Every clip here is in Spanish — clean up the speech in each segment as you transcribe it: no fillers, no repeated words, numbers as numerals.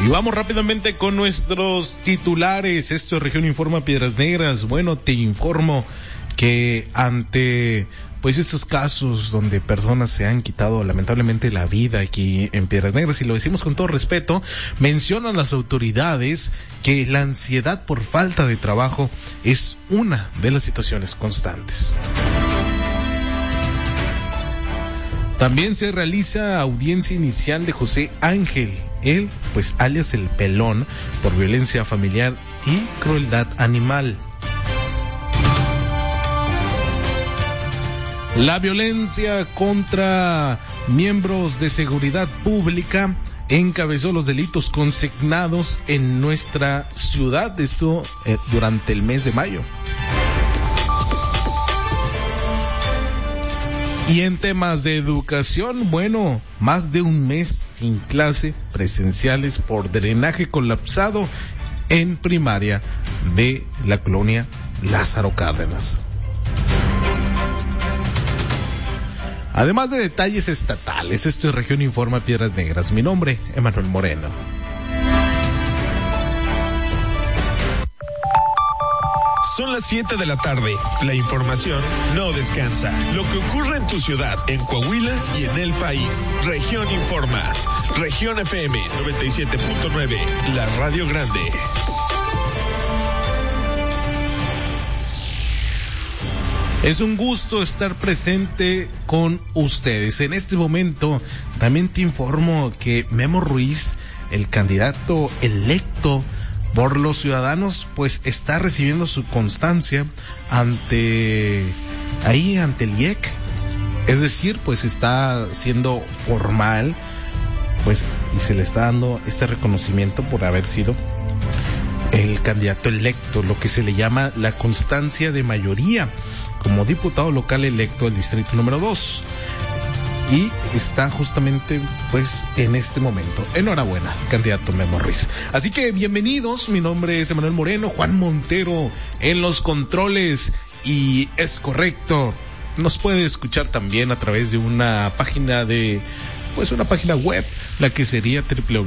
Y vamos rápidamente con nuestros titulares. Esto es Región Informa Piedras Negras. Bueno, te informo que ante pues estos casos donde personas se han quitado lamentablemente la vida aquí en Piedras Negras, y lo decimos con todo respeto, mencionan las autoridades que la ansiedad por falta de trabajo es una de las situaciones constantes. También se realiza audiencia inicial de José Ángel, él, pues alias El Pelón, por violencia familiar y crueldad animal. La violencia contra miembros de seguridad pública encabezó los delitos consignados en nuestra ciudad, esto durante el mes de mayo. Y en temas de educación, bueno, más de un mes sin clase presenciales por drenaje colapsado en primaria de la colonia Lázaro Cárdenas. Además de detalles estatales, esto es Región Informa Piedras Negras. Mi nombre, Emanuel Moreno. Son las 7 de la tarde. La información no descansa. Lo que ocurre en tu ciudad, en Coahuila y en el país. Región Informa. Región FM 97.9. La Radio Grande. Es un gusto estar presente con ustedes. En este momento también te informo que Memo Ruiz, el candidato electo por los ciudadanos, pues está recibiendo su constancia ante el IEC. Es decir, pues está siendo formal, pues, y se le está dando este reconocimiento por haber sido el candidato electo, lo que se le llama la constancia de mayoría, como diputado local electo del distrito número 2. Y está justamente pues en este momento. Enhorabuena, candidato Memo Ruiz. Así que bienvenidos, mi nombre es Emanuel Moreno, Juan Montero en los controles, y es correcto, nos puede escuchar también a través de una página web, la que sería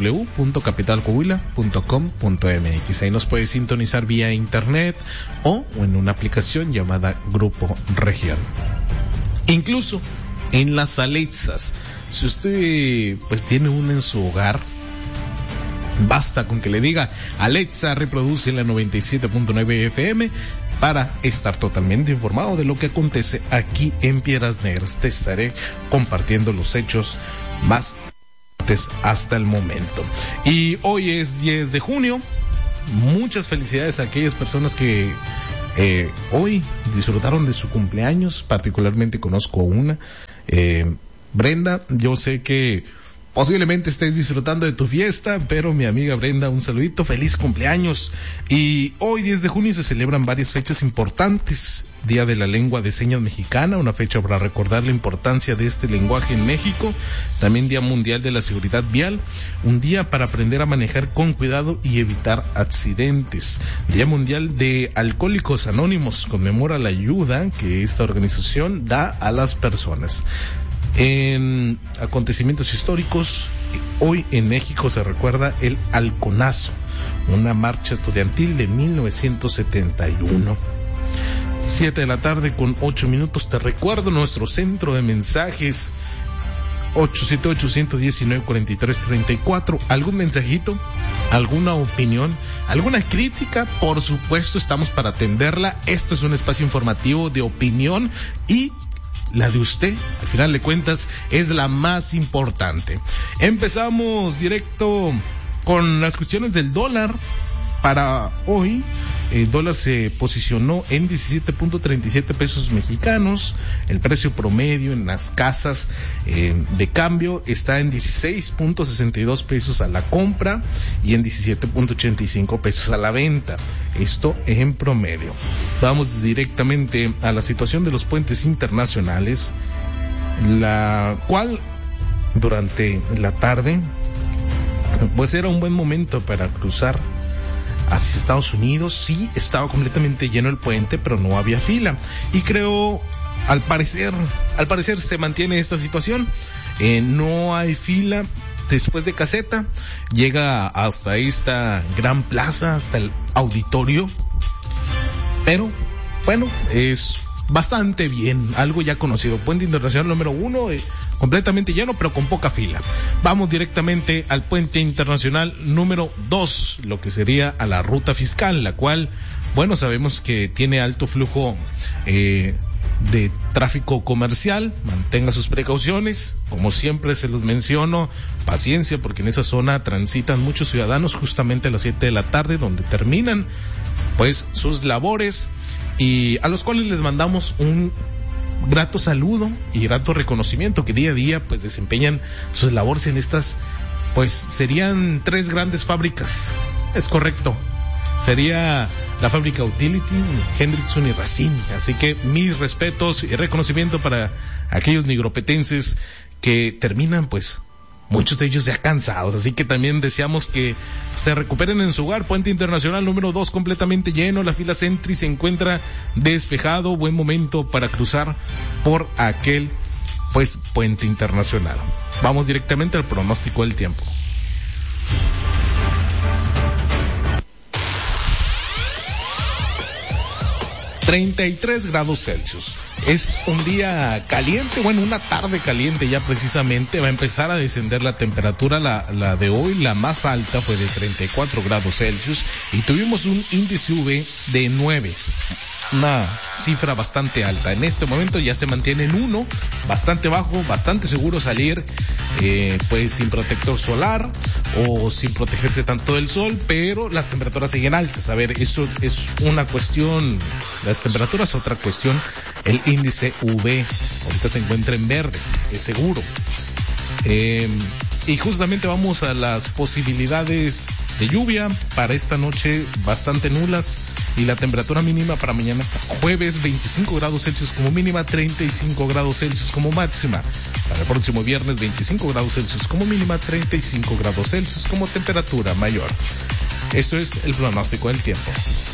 www.capitalcoahuila.com.mx. Ahí nos puede sintonizar vía internet o en una aplicación llamada Grupo Región. Incluso en las Alexas, si usted pues tiene una en su hogar, basta con que le diga: Alexa, reproduce la 97.9 FM para estar totalmente informado de lo que acontece aquí en Piedras Negras. Te estaré compartiendo los hechos más importantes hasta el momento. Y hoy es 10 de junio. Muchas felicidades a aquellas personas que hoy disfrutaron de su cumpleaños. Particularmente conozco una, Brenda. Yo sé que posiblemente estés disfrutando de tu fiesta, pero mi amiga Brenda, un saludito, feliz cumpleaños. Y hoy 10 de junio se celebran varias fechas importantes. Día de la Lengua de Señas Mexicana, una fecha para recordar la importancia de este lenguaje en México. También Día Mundial de la Seguridad Vial, un día para aprender a manejar con cuidado y evitar accidentes. Día Mundial de Alcohólicos Anónimos, conmemora la ayuda que esta organización da a las personas. En acontecimientos históricos, hoy en México se recuerda el Halconazo, una marcha estudiantil de 1971. 7 de la tarde con 8 minutos. Te recuerdo nuestro centro de mensajes 878-119-4334. ¿Algún mensajito? ¿Alguna opinión? ¿Alguna crítica? Por supuesto, estamos para atenderla. Esto es un espacio informativo de opinión y la de usted, al final de cuentas, es la más importante. Empezamos directo con las cuestiones del dólar. Para hoy, el dólar se posicionó en 17.37 pesos mexicanos. El precio promedio en las casas de cambio está en 16.62 pesos a la compra y en 17.85 pesos a la venta. Esto en promedio. Vamos directamente a la situación de los puentes internacionales, la cual durante la tarde pues era un buen momento para cruzar hacia Estados Unidos. Sí, estaba completamente lleno el puente, pero no había fila. Y creo, al parecer se mantiene esta situación. No hay fila después de Caseta, llega hasta esta gran plaza, hasta el auditorio, pero bueno, es bastante bien, algo ya conocido. Puente Internacional número 1, completamente lleno, pero con poca fila. Vamos directamente al Puente Internacional número 2, lo que sería a la ruta fiscal, la cual, bueno, sabemos que tiene alto flujo de tráfico comercial. Mantenga sus precauciones, como siempre se los menciono, paciencia, porque en esa zona transitan muchos ciudadanos justamente a las 7 de la tarde, donde terminan pues sus labores, y a los cuales les mandamos un grato saludo y grato reconocimiento, que día a día pues desempeñan sus labores en estas, pues serían 3 grandes fábricas, es correcto, sería la fábrica Utility, Hendrickson y Racine. Así que mis respetos y reconocimiento para aquellos nigropetenses que terminan pues muchos de ellos ya cansados, así que también deseamos que se recuperen en su hogar. Puente Internacional número 2 completamente lleno, la fila Sentry se encuentra despejado, buen momento para cruzar por aquel pues Puente Internacional. Vamos directamente al pronóstico del tiempo. 33 grados Celsius. Es un día caliente, bueno, una tarde caliente ya precisamente. Va a empezar a descender la temperatura, la de hoy, la más alta fue de 34 grados Celsius y tuvimos un índice UV de 9. Una cifra bastante alta. En este momento ya se mantiene en 1, bastante bajo, bastante seguro salir pues sin protector solar o sin protegerse tanto del sol, pero las temperaturas siguen altas. A ver, eso es una cuestión, las temperaturas es otra cuestión. El índice UV ahorita se encuentra en verde, es seguro. Y justamente vamos a las posibilidades de lluvia para esta noche, bastante nulas, y la temperatura mínima para mañana jueves 25 grados Celsius como mínima, 35 grados Celsius como máxima. Para el próximo viernes 25 grados Celsius como mínima, 35 grados Celsius como temperatura mayor. Esto es el pronóstico del tiempo.